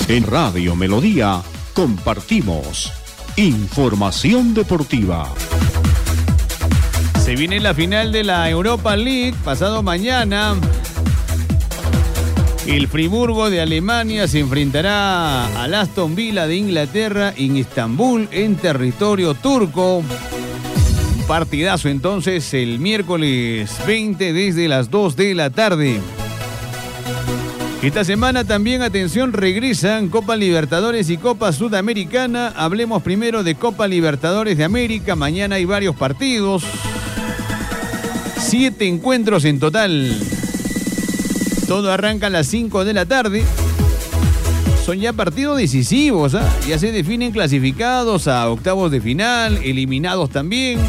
En Radio Melodía compartimos información deportiva. Se viene la final de la Europa League pasado mañana. El Friburgo de Alemania se enfrentará al Aston Villa de Inglaterra en Estambul, en territorio turco. Un partidazo entonces el miércoles 20 desde las 2 de la tarde. Esta semana también, atención, regresan Copa Libertadores y Copa Sudamericana. Hablemos primero de Copa Libertadores de América. Mañana hay varios partidos. 7 encuentros en total. Todo arranca a las 5 de la tarde. Son ya partidos decisivos, ¿eh? Ya se definen clasificados a octavos de final, eliminados también.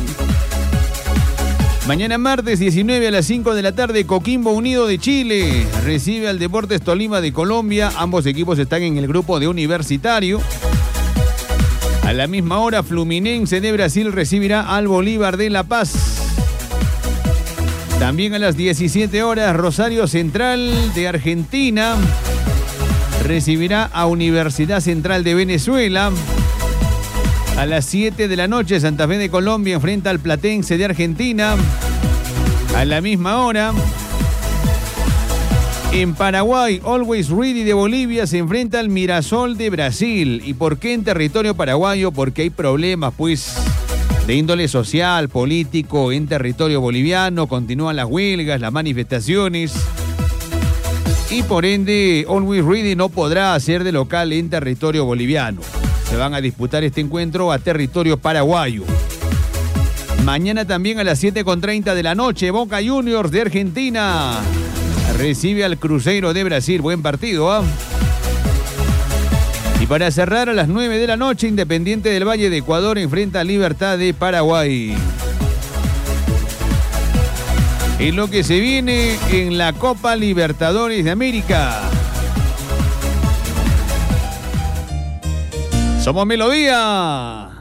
Mañana martes 19 a las 5 de la tarde, Coquimbo Unido de Chile recibe al Deportes Tolima de Colombia. Ambos equipos están en el grupo de Universitario. A la misma hora, Fluminense de Brasil recibirá al Bolívar de La Paz. También a las 17 horas, Rosario Central de Argentina recibirá a Universidad Central de Venezuela. A las 7 de la noche, Santa Fe de Colombia enfrenta al Platense de Argentina. A la misma hora, en Paraguay, Always Ready de Bolivia se enfrenta al Mirasol de Brasil. ¿Y por qué en territorio paraguayo? Porque hay problemas, pues, de índole social, político en territorio boliviano. Continúan las huelgas, las manifestaciones. Y por ende, Always Ready no podrá hacer de local en territorio boliviano. Se van a disputar este encuentro a territorio paraguayo. Mañana también a las 7:30 de la noche, Boca Juniors de Argentina recibe al Cruzeiro de Brasil. Buen partido, ¿ah? Y para cerrar, a las 9 de la noche, Independiente del Valle de Ecuador enfrenta a Libertad de Paraguay. Es lo que se viene en la Copa Libertadores de América. Somos Melodía.